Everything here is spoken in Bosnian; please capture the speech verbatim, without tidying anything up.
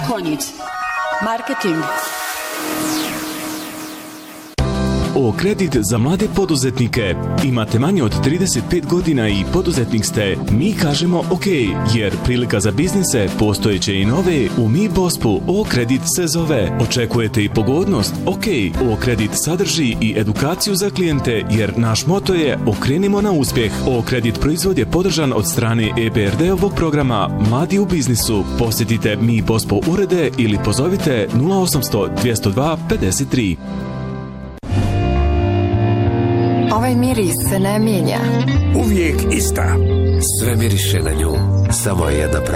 Konjic. Marketing. O kredit za mlade poduzetnike. Imate manje od trideset pet godina i poduzetnik ste. Mi kažemo ok, jer prilika za biznise postojeće i nove u Mi Bospu O kredit se zove. Očekujete i pogodnost? Ok, O kredit sadrži i edukaciju za klijente, jer naš moto je okrenimo na uspjeh. O kredit proizvod je podržan od strane E B R D-ovog programa Mladi u biznisu. Posjetite Mi Bospo urede ili pozovite nula osamsto dvjesto dva pedeset tri. Ovaj miris se ne mijenja. Uvijek ista. Sve miriše na nju, samo je jedna prava.